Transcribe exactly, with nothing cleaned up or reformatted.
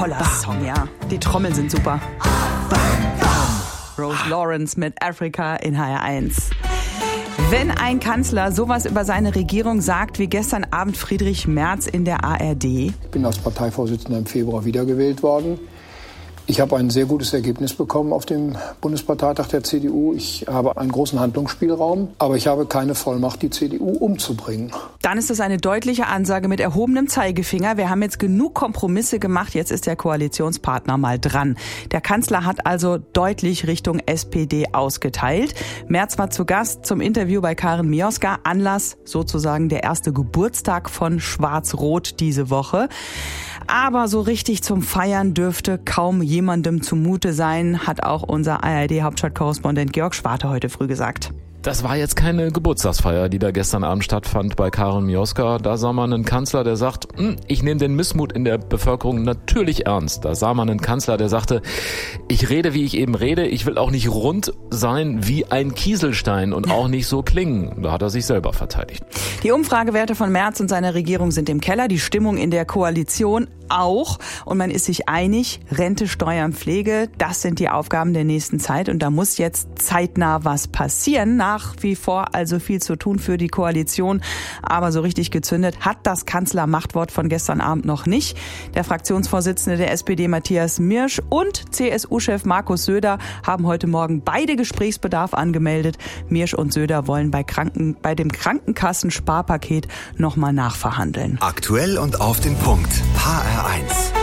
toller Song, ja. Die Trommeln sind super. Rose Lawrence mit Africa in H R eins. Wenn ein Kanzler sowas über seine Regierung sagt wie gestern Abend Friedrich Merz in der A R D. Ich bin als Parteivorsitzender im Februar wiedergewählt worden. Ich habe ein sehr gutes Ergebnis bekommen auf dem Bundesparteitag der C D U. Ich habe einen großen Handlungsspielraum, aber ich habe keine Vollmacht, die C D U umzubringen. Dann ist das eine deutliche Ansage mit erhobenem Zeigefinger. Wir haben jetzt genug Kompromisse gemacht, jetzt ist der Koalitionspartner mal dran. Der Kanzler hat also deutlich Richtung S P D ausgeteilt. Merz war zu Gast zum Interview bei Karin Mioska. Anlass sozusagen der erste Geburtstag von Schwarz-Rot diese Woche. Aber so richtig zum Feiern dürfte kaum jemandem zumute sein, hat auch unser A R D-Hauptstadtkorrespondent Georg Schwarte heute früh gesagt. Das war jetzt keine Geburtstagsfeier, die da gestern Abend stattfand bei Karin Mioska. Da sah man einen Kanzler, der sagt, ich nehme den Missmut in der Bevölkerung natürlich ernst. Da sah man einen Kanzler, der sagte, ich rede, wie ich eben rede. Ich will auch nicht rund sein wie ein Kieselstein und auch nicht so klingen. Da hat er sich selber verteidigt. Die Umfragewerte von Merz und seiner Regierung sind im Keller. Die Stimmung in der Koalition auch. Und man ist sich einig, Rente, Steuern, Pflege, das sind die Aufgaben der nächsten Zeit. Und da muss jetzt zeitnah was passieren. Nach wie vor also viel zu tun für die Koalition. Aber so richtig gezündet hat das Kanzlermachtwort von gestern Abend noch nicht. Der Fraktionsvorsitzende der S P D Matthias Mirsch und C S U-Chef Markus Söder haben heute Morgen beide Gesprächsbedarf angemeldet. Mirsch und Söder wollen bei, Kranken, bei dem Krankenkassensparpaket nochmal nachverhandeln. Aktuell und auf den Punkt. H R eins.